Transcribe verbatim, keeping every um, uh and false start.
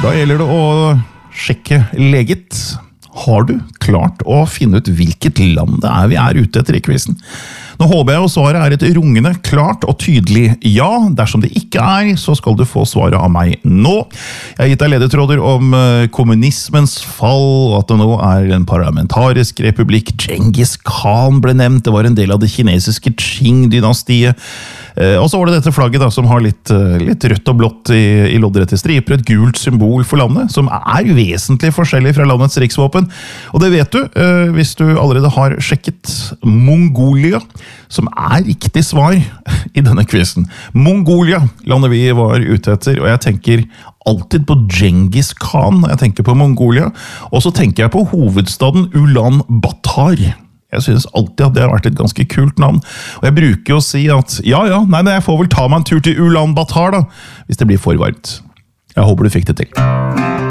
Da gjelder det å sjekke leget. Har du klart å finne ut hvilket land det er vi er ute etter i quizen? Nå håper jeg jo svaret er et rungende, klart og tydelig ja. Dersom det ikke er, så skal du få svaret av meg nå. Jeg har gitt deg ledetråder om kommunismens fall, at det nå er en parlamentarisk republikk. Genghis Khan ble nevnt, det var en del av det kinesiske Qing-dynastiet. Og så var det dette flagget da, som har litt, litt rødt og blått i, i loddrette striper, et gult symbol for landet, som er vesentlig forskjellig fra landets riksvåpen. Og det vet du, hvis du allerede har sjekket Mongolia, som er riktig svar i denne quizen. Mongolia, landet vi var ute etter, og jeg tenker alltid på Genghis Khan når jeg tenker på Mongolia, og så tenker jeg på hovedstaden Ulaanbaatar. Jeg synes alltid at det har vært et ganske kult navn, og jeg bruker jo å si at ja, ja, nei, men jeg får vel ta meg en tur til Ulaanbaatar da, hvis det blir for varmt. Jeg håper du fikk det til.